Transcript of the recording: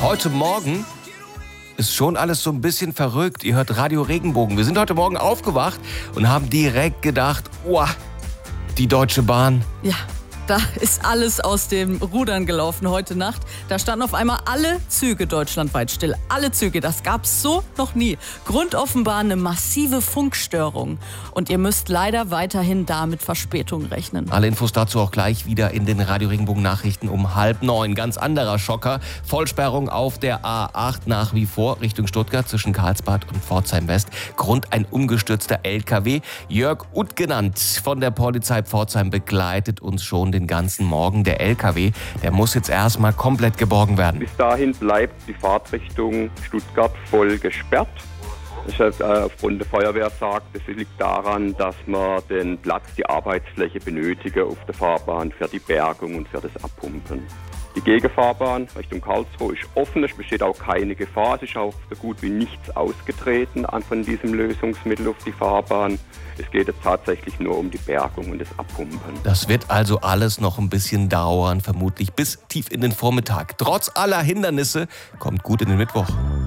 Heute Morgen ist schon alles so ein bisschen verrückt. Ihr hört Radio Regenbogen. Wir sind heute Morgen aufgewacht und haben direkt gedacht, die Deutsche Bahn. Ja, da ist alles aus den Rudern gelaufen heute Nacht. Da standen auf einmal alle Züge deutschlandweit still. Alle Züge, das gab's so noch nie. Grund offenbar eine massive Funkstörung. Und ihr müsst leider weiterhin da mit Verspätung rechnen. Alle Infos dazu auch gleich wieder in den Radio Regenbogen Nachrichten um 8:30. Ganz anderer Schocker. Vollsperrung auf der A8 nach wie vor Richtung Stuttgart zwischen Karlsbad und Pforzheim West. Grund ein umgestürzter LKW. Jörg Uth genannt von der Polizei Pforzheim begleitet uns schon den ganzen Morgen. Der LKW, der muss jetzt erstmal komplett geborgen werden. Bis dahin bleibt die Fahrtrichtung Stuttgart voll gesperrt. Ich habe aufgrund der Feuerwehr sagt, es liegt daran, dass man den Platz, die Arbeitsfläche benötige auf der Fahrbahn für die Bergung und für das Abpumpen. Die Gegenfahrbahn Richtung Karlsruhe ist offen, es besteht auch keine Gefahr. Es ist auch so gut wie nichts ausgetreten von diesem Lösungsmittel auf die Fahrbahn. Es geht jetzt tatsächlich nur um die Bergung und das Abpumpen. Das wird also alles noch ein bisschen dauern, vermutlich bis tief in den Vormittag. Trotz aller Hindernisse kommt gut in den Mittwoch.